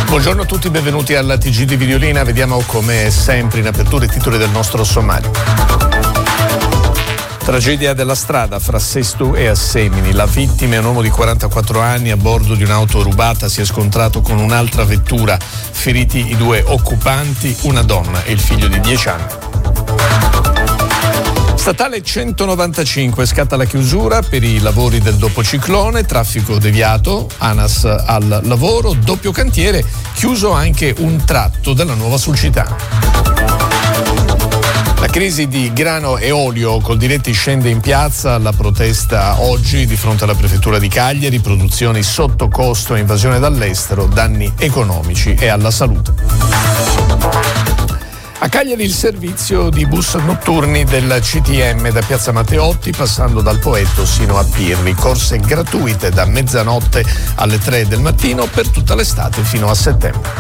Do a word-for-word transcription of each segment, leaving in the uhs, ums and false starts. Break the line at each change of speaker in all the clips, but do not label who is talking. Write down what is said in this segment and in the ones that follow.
Buongiorno a tutti, benvenuti alla T G di Videolina. Vediamo come sempre in apertura i titoli del nostro sommario. Tragedia della strada fra Sesto e Assemini. La vittima è un uomo di quarantaquattro anni a bordo di un'auto rubata, si è scontrato con un'altra vettura. Feriti i due occupanti, una donna e il figlio di dieci anni. Statale centonovantacinque, scatta la chiusura per i lavori del dopociclone, traffico deviato, ANAS al lavoro, doppio cantiere, chiuso anche un tratto della nuova Sulcitana. La crisi di grano e olio, Coldiretti scende in piazza, la protesta oggi di fronte alla prefettura di Cagliari, produzioni sotto costo e invasione dall'estero, danni economici e alla salute. A Cagliari il servizio di bus notturni del C T M da Piazza Matteotti passando dal Poetto sino a Pirri, corse gratuite da mezzanotte alle tre del mattino per tutta l'estate fino a settembre.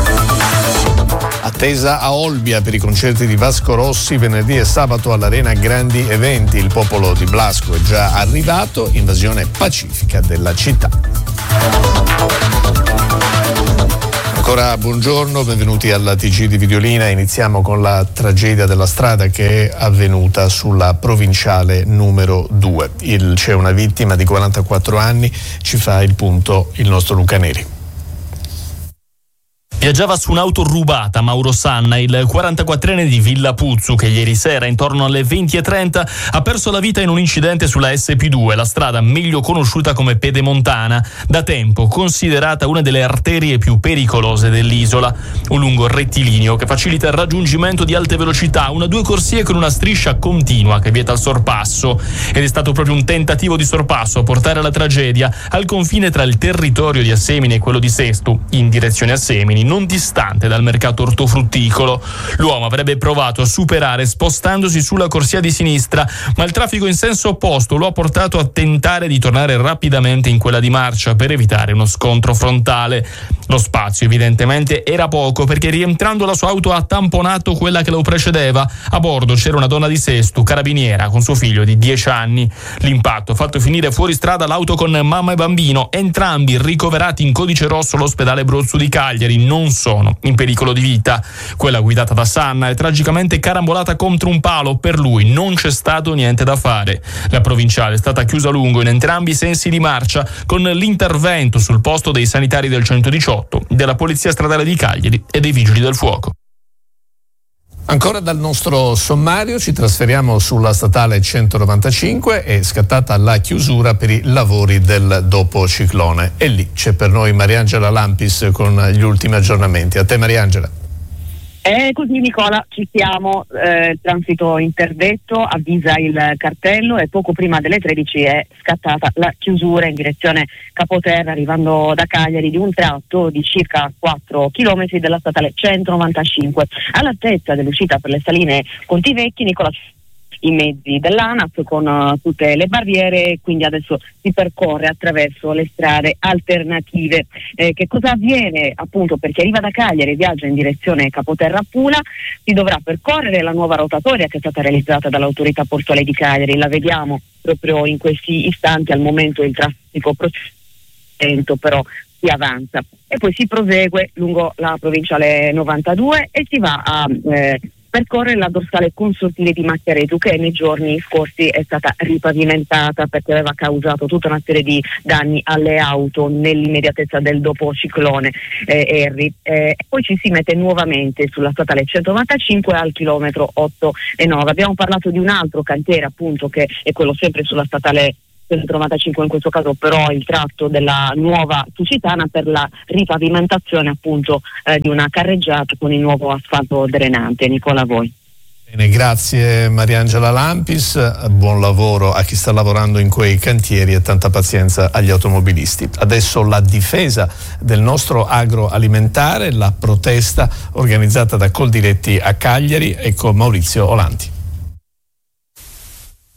Attesa a Olbia per i concerti di Vasco Rossi venerdì e sabato all'Arena Grandi Eventi. Il popolo di Blasco è già arrivato, invasione pacifica della città. Ancora buongiorno, benvenuti alla T G di Videolina. Iniziamo con la tragedia della strada che è avvenuta sulla provinciale numero due. Il, c'è una vittima di quarantaquattro anni, ci fa il punto il nostro Luca Neri.
Viaggiava su un'auto rubata Mauro Sanna, il quarantaquattrenne di Villa Puzzu, che ieri sera intorno alle venti e trenta ha perso la vita in un incidente sulla S P due, la strada meglio conosciuta come Pedemontana, da tempo considerata una delle arterie più pericolose dell'isola. Un lungo rettilineo che facilita il raggiungimento di alte velocità, una due corsie con una striscia continua che vieta il sorpasso. Ed è stato proprio un tentativo di sorpasso a portare alla tragedia al confine tra il territorio di Assemini e quello di Sesto, in direzione Assemini, non distante dal mercato ortofrutticolo. L'uomo avrebbe provato a superare spostandosi sulla corsia di sinistra, ma il traffico in senso opposto lo ha portato a tentare di tornare rapidamente in quella di marcia per evitare uno scontro frontale. Lo spazio evidentemente era poco, perché rientrando la sua auto ha tamponato quella che lo precedeva. A bordo c'era una donna di Sesto, carabiniera, con suo figlio di dieci anni. L'impatto ha fatto finire fuori strada l'auto con mamma e bambino, entrambi ricoverati in codice rosso all'ospedale Brozzu di Cagliari. Non sono in pericolo di vita. Quella guidata da Sanna è tragicamente carambolata contro un palo. Per lui non c'è stato niente da fare. La provinciale è stata chiusa a lungo in entrambi i sensi di marcia, con l'intervento sul posto dei sanitari del centodiciotto, della Polizia Stradale di Cagliari e dei Vigili del Fuoco.
Ancora dal nostro sommario ci trasferiamo sulla statale centonovantacinque, è scattata la chiusura per i lavori del dopociclone e lì c'è per noi Mariangela Lampis con gli ultimi aggiornamenti. A te Mariangela.
E così Nicola, ci siamo, eh, transito interdetto, avvisa il cartello e poco prima delle tredici è scattata la chiusura in direzione Capoterra, arrivando da Cagliari, di un tratto di circa quattro chilometri della statale centonovantacinque. All'altezza dell'uscita per le saline Conti Vecchi, Nicola, i mezzi dell'ANAS con uh, tutte le barriere, quindi adesso si percorre attraverso le strade alternative. Eh, che cosa avviene appunto per chi arriva da Cagliari e viaggia in direzione Capoterra Pula? Si dovrà percorrere la nuova rotatoria che è stata realizzata dall'autorità portuale di Cagliari, la vediamo proprio in questi istanti. Al momento il traffico procede, però si avanza e poi si prosegue lungo la provinciale novantadue e si va a eh, percorre la dorsale consortile di Macchiaretu, che nei giorni scorsi è stata ripavimentata perché aveva causato tutta una serie di danni alle auto nell'immediatezza del dopociclone eh, Erri. Eh, poi ci si mette nuovamente sulla statale centonovantacinque al chilometro otto e nove. Abbiamo parlato di un altro cantiere appunto che è quello sempre sulla statale centonovantacinque, in questo caso però il tratto della nuova Sulcitana per la ripavimentazione appunto eh, di una carreggiata con il nuovo asfalto drenante. Nicola, a voi.
Bene, grazie Mariangela Lampis, buon lavoro a chi sta lavorando in quei cantieri e tanta pazienza agli automobilisti. Adesso la difesa del nostro agroalimentare, la protesta organizzata da Coldiretti a Cagliari, ecco Maurizio Olanti.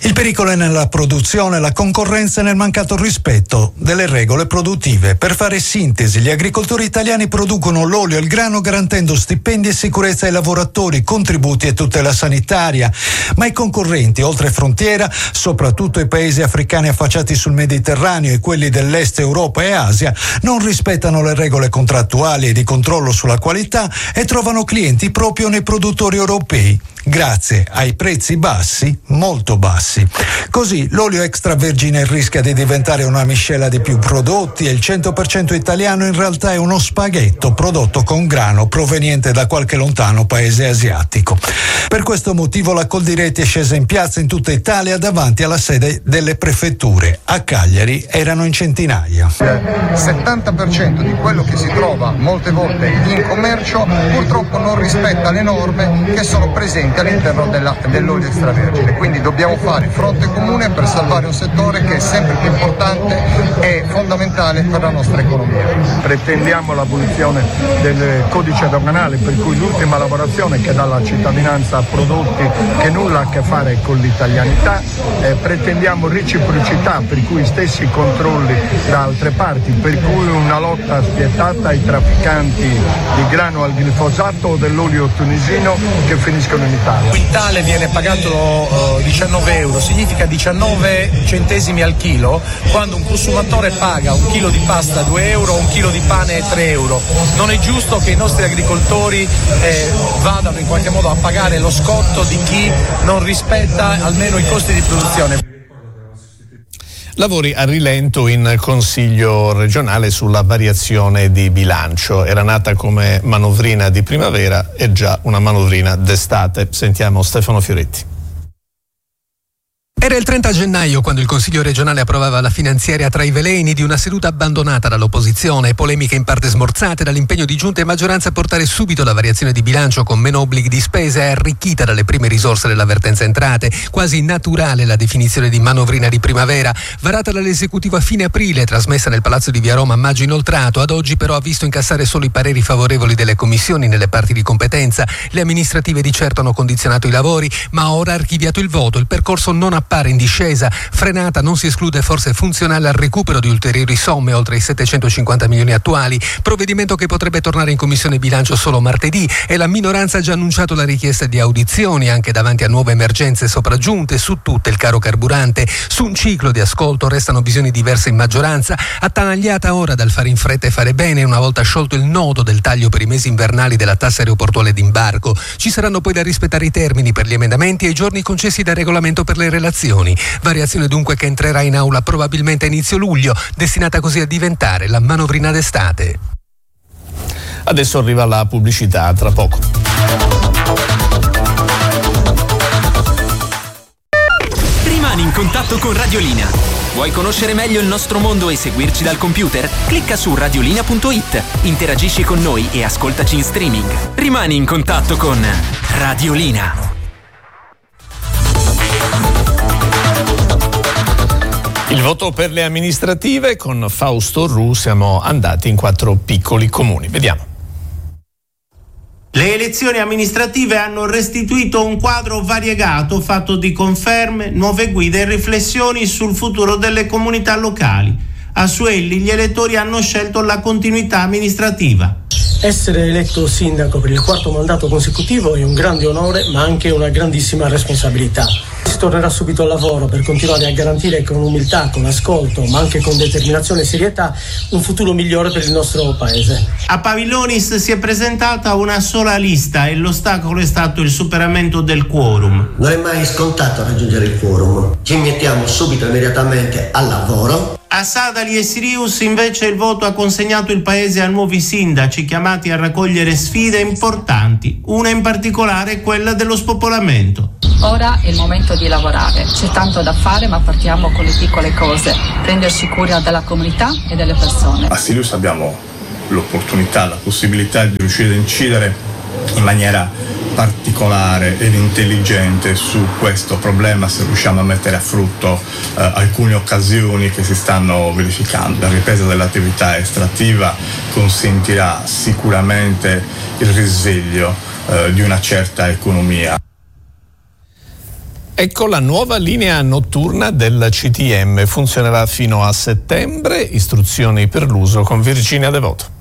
Il pericolo è nella produzione, la concorrenza e nel mancato rispetto delle regole produttive. Per fare sintesi, gli agricoltori italiani producono l'olio e il grano garantendo stipendi e sicurezza ai lavoratori, contributi e tutela sanitaria. Ma i concorrenti oltre frontiera, soprattutto i paesi africani affacciati sul Mediterraneo e quelli dell'Est Europa e Asia, non rispettano le regole contrattuali e di controllo sulla qualità e trovano clienti proprio nei produttori europei, grazie ai prezzi bassi, molto bassi. Così l'olio extravergine rischia di diventare una miscela di più prodotti e il cento per cento italiano in realtà è uno spaghetto prodotto con grano proveniente da qualche lontano paese asiatico. Per questo motivo la Coldiretti è scesa in piazza in tutta Italia davanti alla sede delle prefetture. A Cagliari erano in centinaia.
Il settanta per cento di quello che si trova molte volte in commercio purtroppo non rispetta le norme che sono presenti all'interno della, dell'olio extravergine, quindi dobbiamo fare fronte comune per salvare un settore che è sempre più importante e fondamentale per la nostra economia.
Pretendiamo l'abolizione del codice doganale, per cui l'ultima lavorazione che dà la cittadinanza a prodotti che nulla ha a che fare con l'italianità. Eh, pretendiamo reciprocità, per cui stessi controlli da altre parti, per cui una lotta spietata ai trafficanti di grano al glifosato o dell'olio tunisino che finiscono in Italia.
Il quintale viene pagato uh, diciannove euro, significa diciannove centesimi al chilo, quando un consumatore paga un chilo di pasta due euro, un chilo di pane tre euro. Non è giusto che i nostri agricoltori eh, vadano in qualche modo a pagare lo scotto di chi non rispetta almeno i costi di produzione.
Lavori a rilento in Consiglio regionale sulla variazione di bilancio. Era nata come manovrina di primavera, è già una manovrina d'estate. Sentiamo Stefano Fioretti.
Era il trenta gennaio quando il Consiglio regionale approvava la finanziaria tra i veleni di una seduta abbandonata dall'opposizione, polemiche in parte smorzate dall'impegno di giunta e maggioranza a portare subito la variazione di bilancio con meno obblighi di spesa e arricchita dalle prime risorse dell'avvertenza entrate. Quasi naturale la definizione di manovrina di primavera, varata dall'esecutivo a fine aprile, trasmessa nel Palazzo di Via Roma a maggio inoltrato. Ad oggi però ha visto incassare solo i pareri favorevoli delle commissioni nelle parti di competenza. Le amministrative di certo hanno condizionato i lavori, ma ora archiviato il voto. Il percorso non appare in discesa, frenata non si esclude forse funzionale al recupero di ulteriori somme oltre i settecentocinquanta milioni attuali, provvedimento che potrebbe tornare in commissione bilancio solo martedì, e la minoranza ha già annunciato la richiesta di audizioni anche davanti a nuove emergenze sopraggiunte su tutto il caro carburante. Su un ciclo di ascolto restano visioni diverse in maggioranza, attanagliata ora dal fare in fretta e fare bene una volta sciolto il nodo del taglio per i mesi invernali della tassa aeroportuale d'imbarco. Ci saranno poi da rispettare i termini per gli emendamenti e i giorni concessi dal regolamento per le relazioni. Variazione dunque che entrerà in aula probabilmente a inizio luglio, destinata così a diventare la manovrina d'estate.
Adesso arriva la pubblicità, tra poco.
Rimani in contatto con Radiolina. Vuoi conoscere meglio il nostro mondo e seguirci dal computer? Clicca su radiolina punto it, interagisci con noi e ascoltaci in streaming. Rimani in contatto con Radiolina.
Il voto per le amministrative, con Fausto Ru siamo andati in quattro piccoli comuni. Vediamo.
Le elezioni amministrative hanno restituito un quadro variegato fatto di conferme, nuove guide e riflessioni sul futuro delle comunità locali. A Suelli gli elettori hanno scelto la continuità amministrativa.
Essere eletto sindaco per il quarto mandato consecutivo è un grande onore, ma anche una grandissima responsabilità. Si tornerà subito al lavoro per continuare a garantire con umiltà, con ascolto, ma anche con determinazione e serietà un futuro migliore per il nostro paese.
A Pavillonis si è presentata una sola lista e l'ostacolo è stato il superamento del quorum.
Non è mai scontato raggiungere il quorum. Ci mettiamo subito immediatamente al lavoro.
A Sadali e Sirius invece il voto ha consegnato il paese a nuovi sindaci chiamati a raccogliere sfide importanti, una in particolare è quella dello spopolamento.
Ora è il momento di lavorare, c'è tanto da fare, ma partiamo con le piccole cose, prendersi cura della comunità e delle persone.
A Sirius abbiamo l'opportunità, la possibilità di riuscire ad incidere in maniera particolare ed intelligente su questo problema, se riusciamo a mettere a frutto eh, alcune occasioni che si stanno verificando. La ripresa dell'attività estrattiva consentirà sicuramente il risveglio eh, di una certa economia.
Ecco la nuova linea notturna del C T M, funzionerà fino a settembre, istruzioni per l'uso con Virginia Devoto.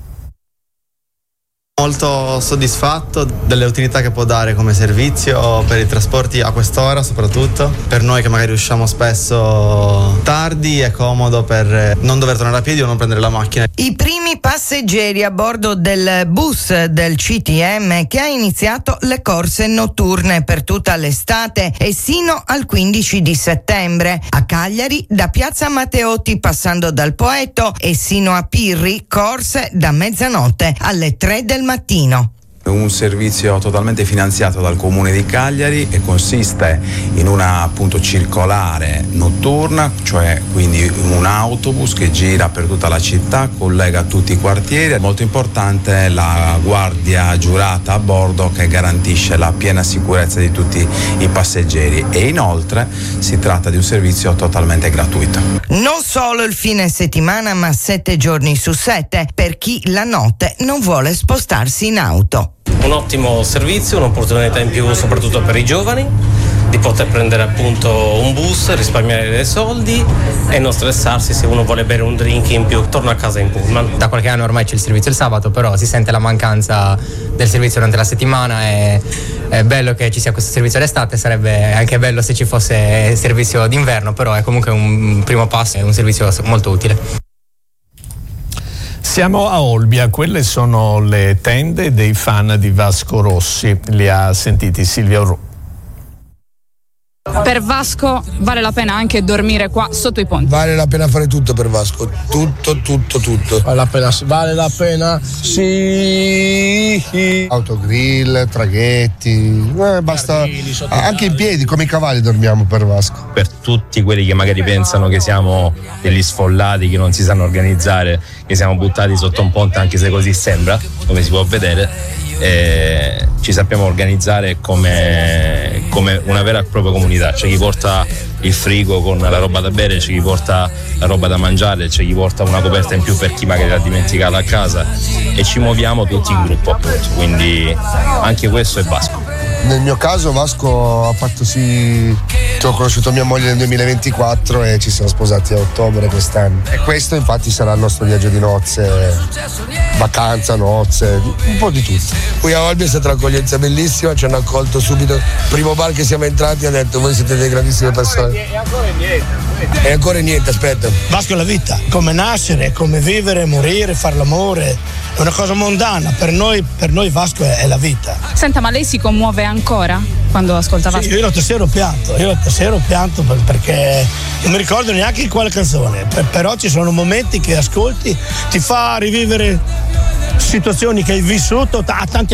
Molto soddisfatto delle utilità che può dare come servizio per i trasporti a quest'ora, soprattutto per noi che magari usciamo spesso tardi, è comodo per non dover tornare a piedi o non prendere la macchina.
I primi passeggeri a bordo del bus del C T M che ha iniziato le corse notturne per tutta l'estate e sino al quindici di settembre. A Cagliari da Piazza Matteotti passando dal Poetto e sino a Pirri, corse da mezzanotte alle tre del mattino.
Un servizio totalmente finanziato dal Comune di Cagliari e consiste in una appunto circolare notturna, cioè quindi un autobus che gira per tutta la città, collega tutti i quartieri. È molto importante la guardia giurata a bordo che garantisce la piena sicurezza di tutti i passeggeri e inoltre si tratta di un servizio totalmente gratuito.
Non solo il fine settimana ma sette giorni su sette per chi la notte non vuole spostarsi in auto.
Un ottimo servizio, un'opportunità in più soprattutto per i giovani di poter prendere appunto un bus, risparmiare dei soldi e non stressarsi se uno vuole bere un drink in più, torna a casa in pullman.
Da qualche anno ormai c'è il servizio il sabato, però si sente la mancanza del servizio durante la settimana e è bello che ci sia questo servizio d'estate, sarebbe anche bello se ci fosse il servizio d'inverno, però è comunque un primo passo e un servizio molto utile.
Siamo a Olbia, quelle sono le tende dei fan di Vasco Rossi, li ha sentiti Silvia Orru.
Per Vasco vale la pena anche dormire qua sotto i ponti.
Vale la pena fare tutto per Vasco, tutto, tutto, tutto. Vale la pena, vale la pena, sì. Autogrill, traghetti, eh, basta, anche in piedi come i cavalli dormiamo per Vasco.
Per tutti quelli che magari pensano che siamo degli sfollati, che non si sanno organizzare, che siamo buttati sotto un ponte, anche se così sembra, come si può vedere. Eh, ci sappiamo organizzare come, come una vera e propria comunità. C'è chi porta il frigo con la roba da bere, c'è chi porta la roba da mangiare, c'è chi porta una coperta in più per chi magari l'ha dimenticata a casa e ci muoviamo tutti in gruppo appunto, quindi anche questo è Vasco.
Nel mio caso Vasco ha fatto sì, ho conosciuto mia moglie nel duemilaventiquattro e ci siamo sposati a ottobre quest'anno e questo infatti sarà il nostro viaggio di nozze, vacanza, nozze, un po' di tutto. Qui a Olbia è stata un'accoglienza bellissima, ci hanno accolto subito, primo bar che siamo entrati ha detto voi siete delle grandissime persone. E ancora niente, e ancora niente, aspetta.
Vasco è la vita, come nascere, come vivere, morire, fare l'amore, è una cosa mondana, per noi, per noi Vasco è, è la vita.
Senta, ma lei si commuove ancora quando ascolta Vasco?
Sì, io l'ho stasera ho pianto, io l'ho stasera ho pianto perché non mi ricordo neanche quale canzone, per, però ci sono momenti che ascolti, ti fa rivivere situazioni che hai vissuto a tanti